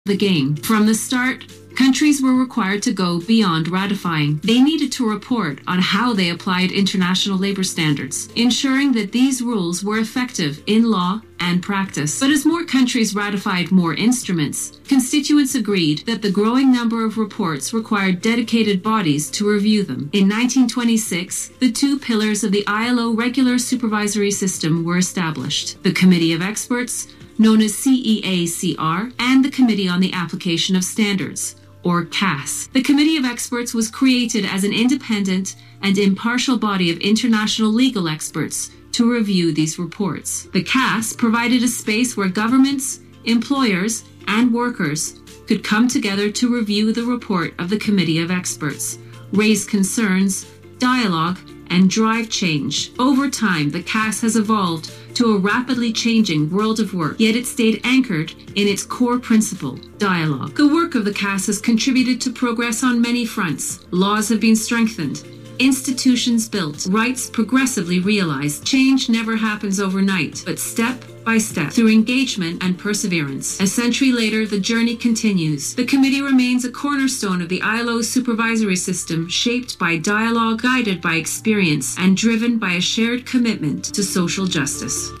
the game. From the start, countries were required to go beyond ratifying. They needed to report on how they applied international labor standards, ensuring that these rules were effective in law and practice. But as more countries ratified more instruments, constituents agreed that the growing number of reports required dedicated bodies to review them. In 1926, the two pillars of the ILO regular supervisory system were established: the Committee of Experts, known as CEACR, and the Committee on the Application of Standards, or CAS. The Committee of Experts was created as an independent and impartial body of international legal experts to review these reports. The CAS provided a space where governments, employers, and workers could come together to review the report of the Committee of Experts, raise concerns, dialogue, and drive change. Over time, the CAS has evolved to a rapidly changing world of work, yet it stayed anchored in its core principle, dialogue. The work of the CAS has contributed to progress on many fronts. Laws have been strengthened, institutions built, rights progressively realized. Change never happens overnight, but step by step, through engagement and perseverance. A century later, the journey continues. The committee remains a cornerstone of the ILO supervisory system, shaped by dialogue, guided by experience, and driven by a shared commitment to social justice.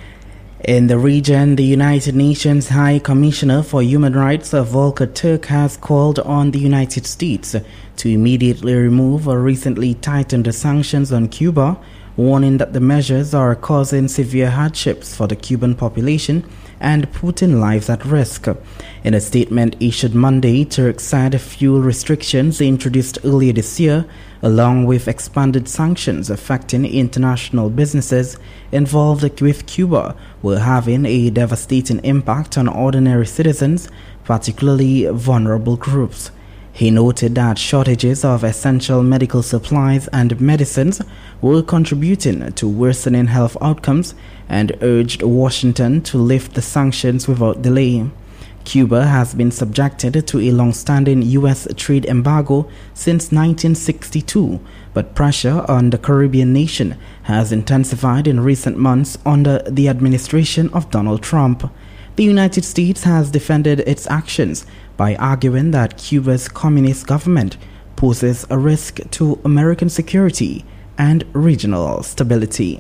In the region, the United Nations High Commissioner for Human Rights, Volker Turk, has called on the United States to immediately remove recently tightened sanctions on Cuba, warning that the measures are causing severe hardships for the Cuban population and putting lives at risk. In a statement issued Monday, Turk said fuel restrictions introduced earlier this year, along with expanded sanctions affecting international businesses involved with Cuba, were having a devastating impact on ordinary citizens, particularly vulnerable groups. He noted that shortages of essential medical supplies and medicines were contributing to worsening health outcomes and urged Washington to lift the sanctions without delay. Cuba has been subjected to a long-standing U.S. trade embargo since 1962, but pressure on the Caribbean nation has intensified in recent months under the administration of Donald Trump. The United States has defended its actions by arguing that Cuba's communist government poses a risk to American security and regional stability.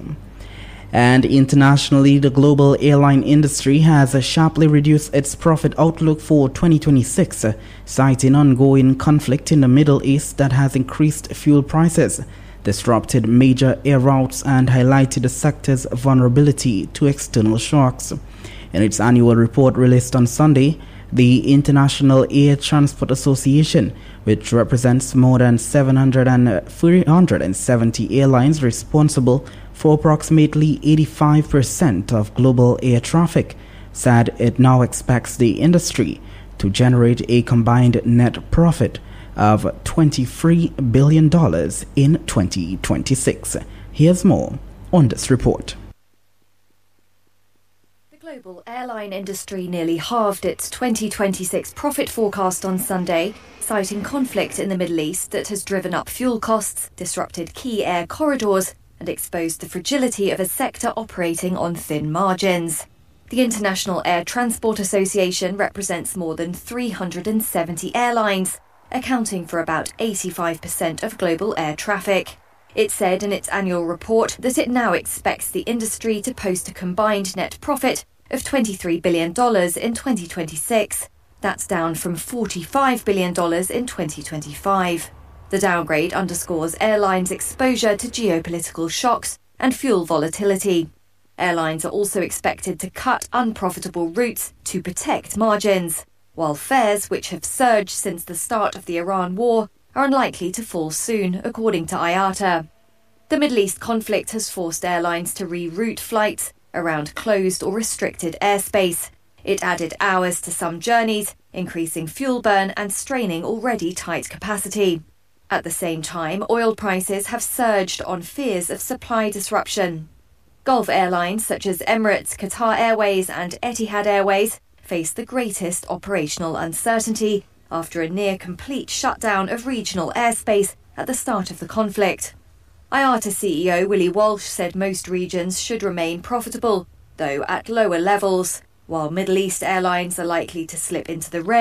And internationally, the global airline industry has sharply reduced its profit outlook for 2026, citing ongoing conflict in the Middle East that has increased fuel prices, disrupted major air routes, and highlighted the sector's vulnerability to external shocks. In its annual report released on Sunday, the International Air Transport Association, which represents more than 370 airlines responsible for approximately 85% of global air traffic, said it now expects the industry to generate a combined net profit of $23 billion in 2026. Here's more on this report. The global airline industry nearly halved its 2026 profit forecast on Sunday, citing conflict in the Middle East that has driven up fuel costs, disrupted key air corridors, and exposed the fragility of a sector operating on thin margins. The International Air Transport Association represents more than 370 airlines, accounting for about 85% of global air traffic. It said in its annual report that it now expects the industry to post a combined net profit of $23 billion in 2026. That's down from $45 billion in 2025. The downgrade underscores airlines' exposure to geopolitical shocks and fuel volatility. Airlines are also expected to cut unprofitable routes to protect margins, while fares, which have surged since the start of the Iran war, are unlikely to fall soon, according to IATA. The Middle East conflict has forced airlines to reroute flights around closed or restricted airspace. It added hours to some journeys, increasing fuel burn and straining already tight capacity. At the same time, oil prices have surged on fears of supply disruption. Gulf airlines such as Emirates, Qatar Airways and Etihad Airways face the greatest operational uncertainty after a near-complete shutdown of regional airspace at the start of the conflict. IATA CEO Willie Walsh said most regions should remain profitable, though at lower levels, while Middle East airlines are likely to slip into the red.